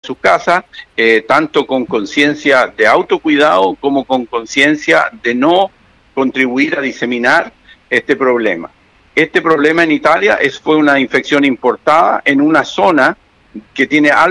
sus casas, tanto con conciencia de autocuidado como con conciencia de no contribuir a diseminar este problema. Este problema en Italia fue una infección importada en una zona que tiene